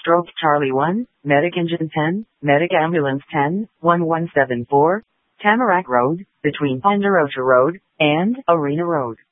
Stroke Charlie 1, Medic Engine 10, Medic Ambulance 10, 1174, Tamarack Road, between Ponderosa Road and Arena Road.